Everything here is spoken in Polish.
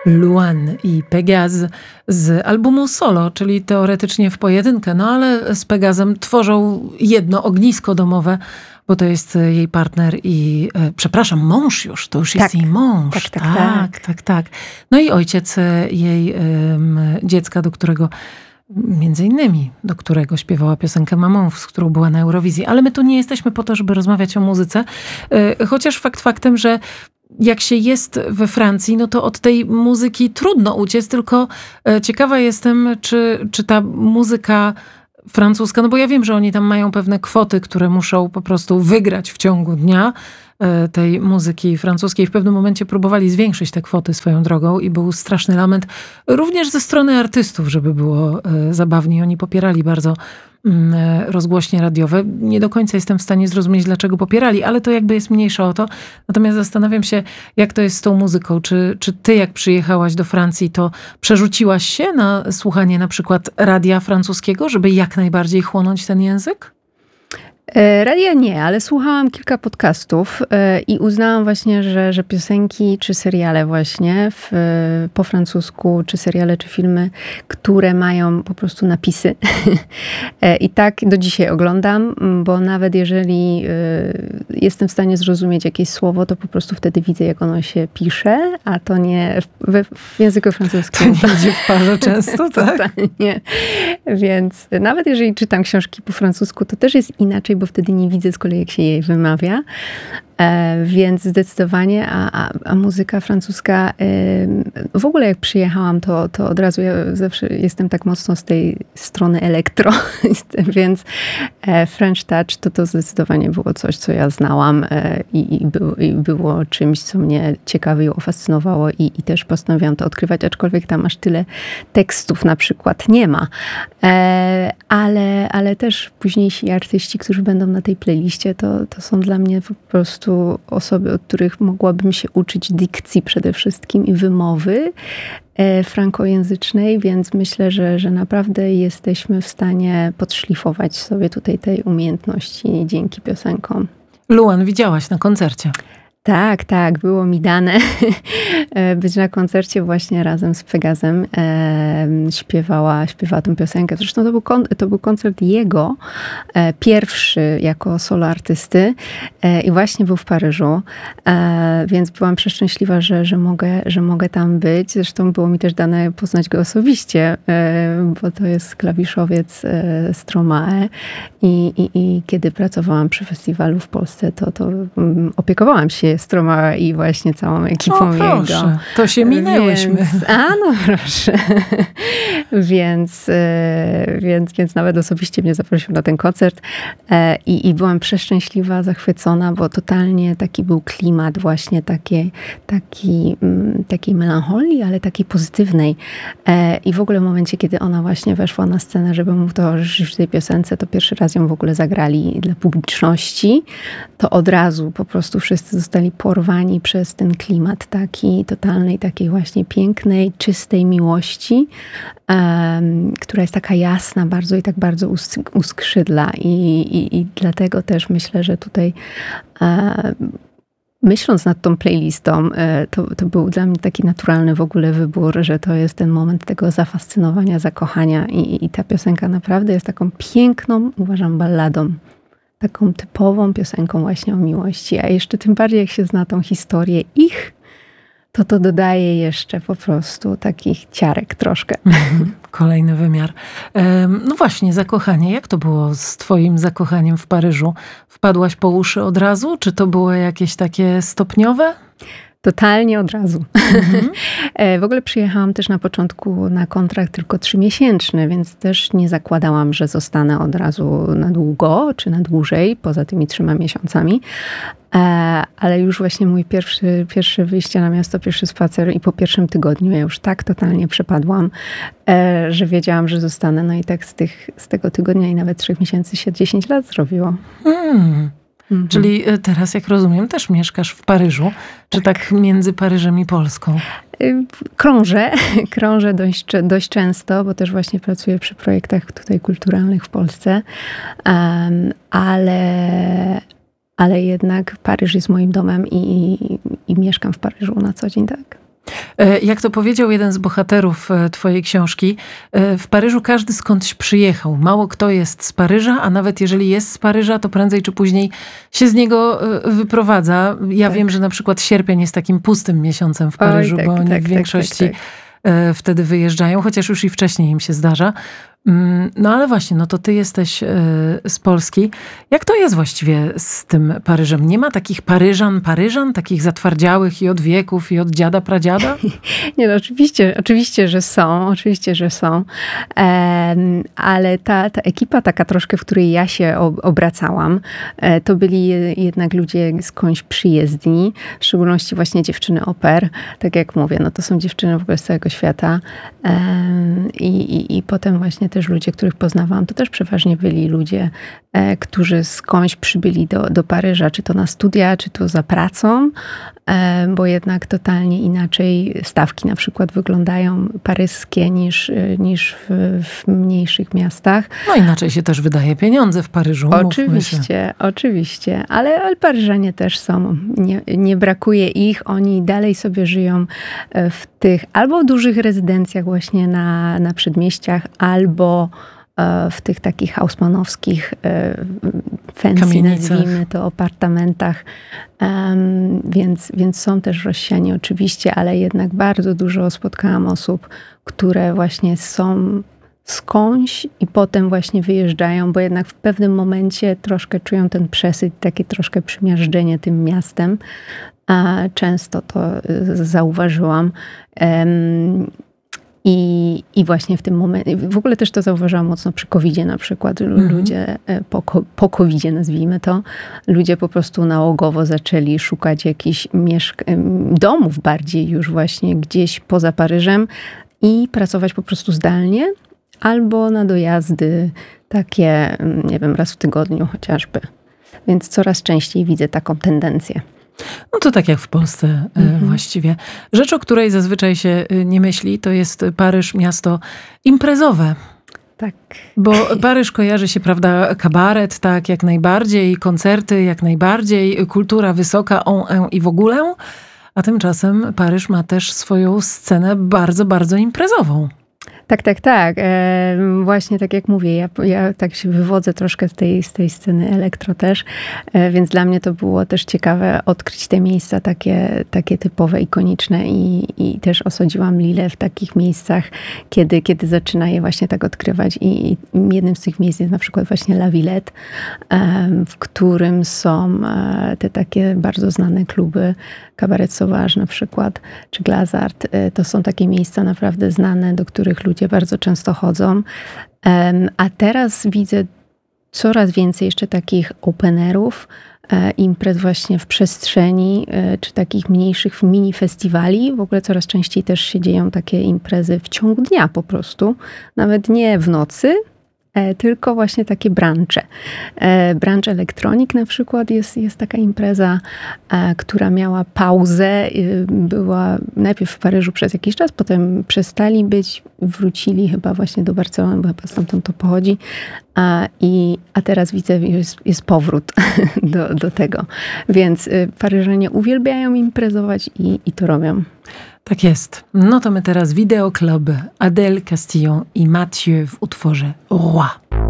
Luan i Pegaz z albumu Solo, czyli teoretycznie w pojedynkę, no ale z Pegazem tworzą jedno ognisko domowe, bo to jest jej partner i, przepraszam, mąż już, to już jest jej mąż. Tak. No i ojciec jej dziecka, do którego śpiewała piosenkę Mamą, z którą była na Eurowizji. Ale my tu nie jesteśmy po to, żeby rozmawiać o muzyce, chociaż fakt faktem, że jak się jest we Francji, no to od tej muzyki trudno uciec, tylko ciekawa jestem, czy ta muzyka francuska, no bo ja wiem, że oni tam mają pewne kwoty, które muszą po prostu wygrać w ciągu dnia tej muzyki francuskiej. W pewnym momencie próbowali zwiększyć te kwoty swoją drogą i był straszny lament również ze strony artystów, żeby było zabawniej. Oni popierali bardzo rozgłośnie radiowe. Nie do końca jestem w stanie zrozumieć, dlaczego popierali, ale to jakby jest mniejsza o to. Natomiast zastanawiam się, jak to jest z tą muzyką. Czy ty, jak przyjechałaś do Francji, to przerzuciłaś się na słuchanie na przykład radia francuskiego, żeby jak najbardziej chłonąć ten język? Radia nie, ale słuchałam kilka podcastów i uznałam właśnie, że piosenki czy seriale właśnie po francusku, czy seriale, czy filmy, które mają po prostu napisy. I tak do dzisiaj oglądam, bo nawet jeżeli jestem w stanie zrozumieć jakieś słowo, to po prostu wtedy widzę, jak ono się pisze, a to nie w języku francuskim. To idzie w parze często, tak? Nie. Więc nawet jeżeli czytam książki po francusku, to też jest inaczej, bo wtedy nie widzę z kolei, jak się jej wymawia. Więc zdecydowanie, a muzyka francuska, w ogóle jak przyjechałam, to od razu ja zawsze jestem tak mocno z tej strony elektro, więc French Touch to zdecydowanie było coś, co ja znałam i było czymś, co mnie ciekawiło, fascynowało i też postanowiłam to odkrywać, aczkolwiek tam aż tyle tekstów na przykład nie ma. Ale też późniejsi artyści, którzy będą na tej playliście, to są dla mnie po prostu osoby, od których mogłabym się uczyć dykcji przede wszystkim i wymowy frankojęzycznej, więc myślę, że naprawdę jesteśmy w stanie podszlifować sobie tutaj tej umiejętności dzięki piosenkom. Luan, widziałaś na koncercie. Tak, było mi dane być na koncercie właśnie razem z Pegazem. Śpiewała tę piosenkę. Zresztą to był koncert jego, pierwszy jako solo artysty i właśnie był w Paryżu, więc byłam przeszczęśliwa, że mogę tam być. Zresztą było mi też dane poznać go osobiście, bo to jest klawiszowiec Stromae i kiedy pracowałam przy festiwalu w Polsce, to opiekowałam się Stromae i właśnie całą ekipą jego. To się minęłyśmy. No proszę. Więc nawet osobiście mnie zaprosił na ten koncert i byłam przeszczęśliwa, zachwycona, bo totalnie taki był klimat właśnie takiej melancholii, ale takiej pozytywnej. I w ogóle w momencie, kiedy ona właśnie weszła na scenę, żeby mu towarzyszyć w tej piosence, to pierwszy raz ją w ogóle zagrali dla publiczności, to od razu po prostu wszyscy zostali porwani przez ten klimat taki totalnej, takiej właśnie pięknej, czystej miłości, która jest taka jasna bardzo i tak bardzo uskrzydla. I dlatego też myślę, że tutaj myśląc nad tą playlistą, to był dla mnie taki naturalny w ogóle wybór, że to jest ten moment tego zafascynowania, zakochania i ta piosenka naprawdę jest taką piękną, uważam, balladą. Taką typową piosenką właśnie o miłości. A jeszcze tym bardziej, jak się zna tą historię ich, to dodaje jeszcze po prostu takich ciarek troszkę. Kolejny wymiar. No właśnie, zakochanie. Jak to było z twoim zakochaniem w Paryżu? Wpadłaś po uszy od razu? Czy to było jakieś takie stopniowe? Totalnie od razu. W ogóle przyjechałam też na początku na kontrakt tylko 3-miesięczny, więc też nie zakładałam, że zostanę od razu na długo, czy na dłużej, poza tymi 3 miesiącami. Ale już właśnie mój pierwsze wyjście na miasto, pierwszy spacer i po pierwszym tygodniu ja już tak totalnie przepadłam, że wiedziałam, że zostanę. No i tak z tego tygodnia i nawet 3 miesięcy się 10 lat zrobiło. Czyli teraz, jak rozumiem, też mieszkasz w Paryżu. Czy tak między Paryżem i Polską? Krążę dość często, bo też właśnie pracuję przy projektach tutaj kulturalnych w Polsce. Ale jednak Paryż jest moim domem i mieszkam w Paryżu na co dzień, tak. Jak to powiedział jeden z bohaterów twojej książki, w Paryżu każdy skądś przyjechał. Mało kto jest z Paryża, a nawet jeżeli jest z Paryża, to prędzej czy później się z niego wyprowadza. Ja wiem, że na przykład sierpień jest takim pustym miesiącem w Paryżu, bo oni w większości wtedy wyjeżdżają, chociaż już i wcześniej im się zdarza. No ale właśnie, no to ty jesteś z Polski. Jak to jest właściwie z tym Paryżem? Nie ma takich Paryżan, takich zatwardziałych i od wieków, i od dziada, pradziada? Nie, no oczywiście, że są. Ale ta ekipa taka troszkę, w której ja się obracałam, to byli jednak ludzie skądś przyjezdni, w szczególności właśnie dziewczyny oper. Tak jak mówię, no to są dziewczyny w ogóle z całego świata. I potem właśnie też ludzie, których poznawałam, to też przeważnie byli ludzie, którzy skądś przybyli do Paryża, czy to na studia, czy to za pracą, bo jednak totalnie inaczej stawki na przykład wyglądają paryskie niż w mniejszych miastach. No inaczej się też wydaje pieniądze w Paryżu. Oczywiście, ale Paryżanie też są. Nie brakuje ich. Oni dalej sobie żyją w tych albo dużych rezydencjach właśnie na przedmieściach, albo w tych takich hausmanowskich, fancy nazwijmy to, apartamentach. Więc są też rozsiani oczywiście, ale jednak bardzo dużo spotkałam osób, które właśnie są skądś i potem właśnie wyjeżdżają, bo jednak w pewnym momencie troszkę czują ten przesyt, takie troszkę przymiażdżenie tym miastem. A często to zauważyłam. I właśnie w tym momencie, w ogóle też to zauważyłam mocno przy COVID-zie na przykład. Ludzie po COVID-zie nazwijmy to, ludzie po prostu nałogowo zaczęli szukać jakichś domów bardziej już właśnie gdzieś poza Paryżem i pracować po prostu zdalnie albo na dojazdy takie, nie wiem, raz w tygodniu chociażby. Więc coraz częściej widzę taką tendencję. No to tak jak w Polsce właściwie. Rzecz, o której zazwyczaj się nie myśli, to jest Paryż, miasto imprezowe. Tak. Bo Paryż kojarzy się, prawda, kabaret, tak, jak najbardziej, koncerty, jak najbardziej, kultura wysoka, i w ogóle. A tymczasem Paryż ma też swoją scenę bardzo, bardzo imprezową. Tak. Właśnie tak jak mówię, ja tak się wywodzę troszkę z tej sceny elektro też, więc dla mnie to było też ciekawe odkryć te miejsca takie typowe, ikoniczne i też osadziłam Lilę w takich miejscach, kiedy zaczyna je właśnie tak odkrywać. I jednym z tych miejsc jest na przykład właśnie La Villette, w którym są te takie bardzo znane kluby, Cabaret Sauvage na przykład, czy Glazart. To są takie miejsca naprawdę znane, do których ludzie bardzo często chodzą. A teraz widzę coraz więcej jeszcze takich openerów, imprez właśnie w przestrzeni, czy takich mniejszych mini festiwali. W ogóle coraz częściej też się dzieją takie imprezy w ciągu dnia po prostu. Nawet nie w nocy, tylko właśnie takie brancze. Branch Electronic na przykład jest taka impreza, która miała pauzę. Była najpierw w Paryżu przez jakiś czas, potem przestali być, wrócili chyba właśnie do Barcelony, bo chyba stamtąd to pochodzi. A teraz widzę, jest powrót do tego. Więc Paryżanie uwielbiają imprezować i to robią. Tak jest. No to my teraz wideoklub Adèle Castillon i Mathieu w utworze Roi.